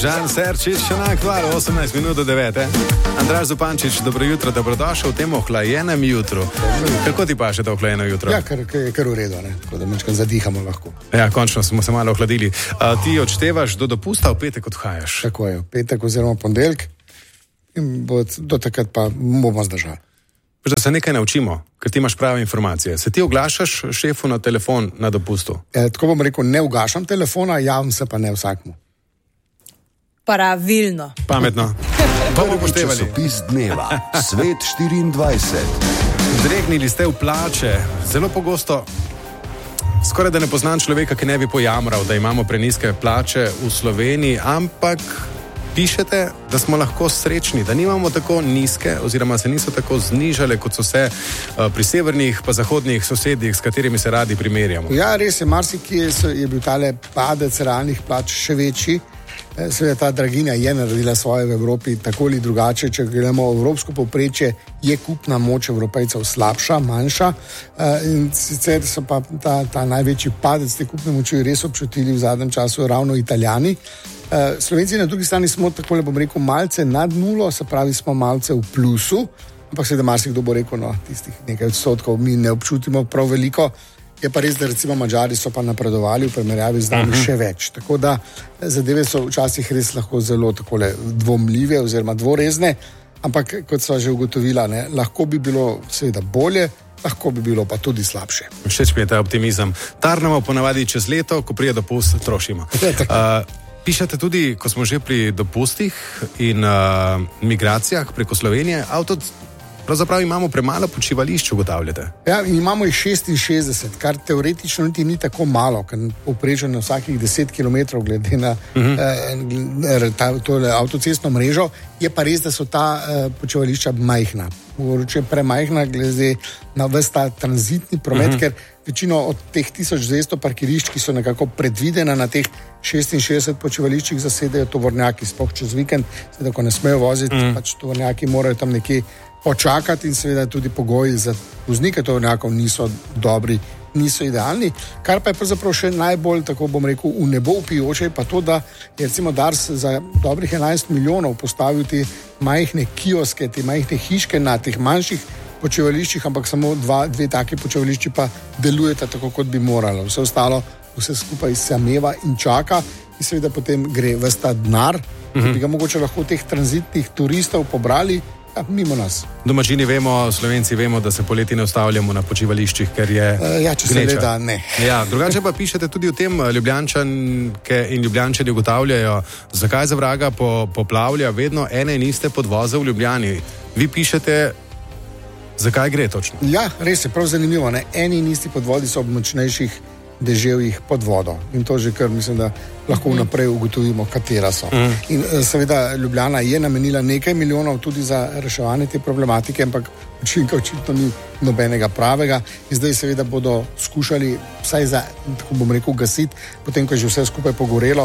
Žan Serčič, enak 18 minut do 9. Andraž Zupančič, dobro jutro, dobrodošel v tem ohlajenem jutru. Kako ti pa še to ohlajeno jutro? Ja, kar v redu, ne? Tako da mečkaj zadihamo lahko. Ja, končno smo se malo ohladili. Ti odštevaš do dopusta, v petek odhajaš? Tako je, v petek oziroma ponedeljek in do takrat pa bomo zdržali. Da se nekaj naučimo, ker ti imaš prave informacije. Se ti oglašaš šefu na telefon na dopustu? Tako bom rekel, ne ugašam telefona, javim se pa ne vsakmu. Pravilno. Pametno. Pa bomo poštevali. Časopis dneva, Svet 24. Dregnili ste v plače. Zelo pogosto, skoraj da ne poznam človeka, ki ne bi pojamral, da imamo preniske plače v Sloveniji, ampak pišete, da smo lahko srečni, da nimamo tako nizke oziroma se niso tako znižale, kot so se pri severnih pa zahodnih sosedih, s katerimi se radi primerjamo. Ja, res je, marsikje je bil tale padec realnih plač še večji. Seveda ta draginja je naredila svoje v Evropi tako ali drugače. Če gledamo evropsko povprečje, je kupna moč Evropejcev slabša, manjša, in sicer so pa ta največji padec te kupne moči res občutili v zadnjem času ravno Italijani. Slovenci na drugi strani smo, tako le bom rekel, malce nad nulo, se pravi smo malce v plusu, ampak seveda marsikdo bo rekel, no, tistih nekaj odstotkov mi ne občutimo prav veliko. Je pa res, da recimo Madžari so pa napredovali v primerjavi z nami še več. Tako da zadeve so včasih res lahko zelo takole dvomljive oziroma dvorezne, ampak kot sva že ugotovila, ne, lahko bi bilo seveda bolje, lahko bi bilo pa tudi slabše. Všeč mi je ta optimizem. Tarnamo ponavadi čez leto, ko prije dopust, trošimo. Pišete tudi, ko smo že pri dopustih in migracijah preko Slovenije, pravzaprav imamo premalo počivališč, ugotavljate. Ja, imamo jih 66, kar teoretično niti ni tako malo, ker povprečno na vsakih 10 km glede na avtocestno mrežo, je pa res, da so ta počivališča majhna. Mogoče premajhna glede na ves ta tranzitni promet, ker večino od teh 1200 parkirišč, ki so nekako predvidena na teh 66 počivališčih, zasedajo tovornjaki, sploh čez vikend, seveda, ko ne smejo voziti, pač tovornjaki morajo tam nekje počakati in seveda tudi pogoji za voznike tovornjakov niso dobri, niso idealni. Kar pa je pravzaprav še najbolj, tako bom rekel, v nebo vpijoče, pa to, da je recimo Dars za dobrih 11 milijonov postavil te majhne kioske, te majhne hiške na teh manjših počivališčih, ampak samo dve take počivališči pa delujeta tako, kot bi moralo. Vse ostalo, vse skupaj sameva in čaka in seveda potem gre ves ta denar, ki bi ga mogoče lahko teh tranzitnih turistov pobrali mimo nas. Domačini vemo, Slovenci vemo, da se poleti ne ustavljamo na počivališčih, ker je ja, če se gleda, ne. Ja, drugače pa pišete tudi o tem, Ljubljančanke in Ljubljančani ugotavljajo, zakaj za vraga poplavlja vedno ene in iste podvoze v Ljubljani. Vi pišete, zakaj gre točno? Ja, res je prav zanimivo, ne? Eni in isti podvodi so ob močnejših deževjih pod vodo. In to že kar mislim, da lahko vnaprej ugotovimo, katera so. In seveda Ljubljana je namenila nekaj milijonov tudi za reševanje te problematike, ampak učinka očitno ni nobenega pravega. In zdaj seveda bodo skušali vsaj za, tako bom rekel, gasiti, potem ko je že vse skupaj pogorelo,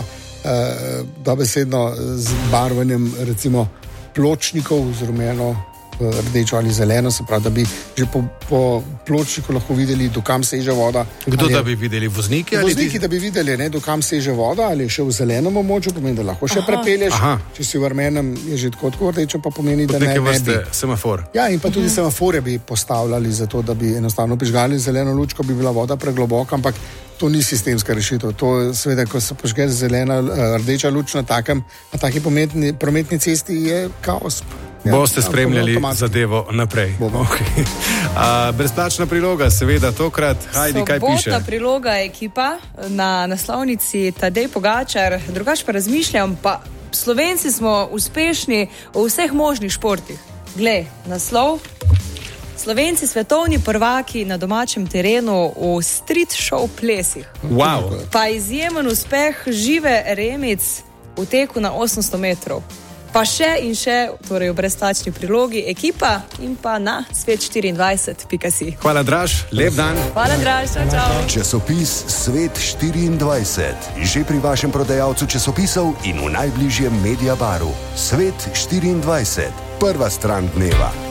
dobesedno z barvanjem recimo pločnikov z rumeno, rdečo ali zeleno, se pravi, da bi že po pločniku lahko videli, dokam seže voda. Kdo da bi videli? Vozniki? Vozniki, da bi videli, ne, dokam seže voda, ali je še v zelenem območju, pomeni, da lahko še prepelješ. Če si v rumenem, je že tako rdečo, pa pomeni, da ne bi. Semafor. Ja, in pa tudi semaforje bi postavljali za to, da bi enostavno prižgali zeleno luč, ko bi bila voda pregloboka, ampak to ni sistemska rešitev. To seveda, ko se požge zelena, rdeča luč na taki prometni cesti, je kaos. Ja, boste spremljali zadevo naprej. Okay. Brezplačna priloga, seveda tokrat. Hajdi, kaj piše? Sobotna priloga ekipa na naslovnici Tadej Pogačar. Drugač pa razmišljam, pa Slovenci smo uspešni v vseh možnih športih. Glej, naslov. Slovenci svetovni prvaki na domačem terenu v street show plesih. Wow. Pa izjemen uspeh Žive Remic v teku na 800 metrov. Pa še in še, torej v brezplačni prilogi, ekipa in pa na svet24.si. Hvala, Draž, lep dan. Hvala, Draž, čau. Časopis Svet 24. Že pri vašem prodajalcu časopisov in v najbližjem Mediabaru. Svet 24. Prva stran dneva.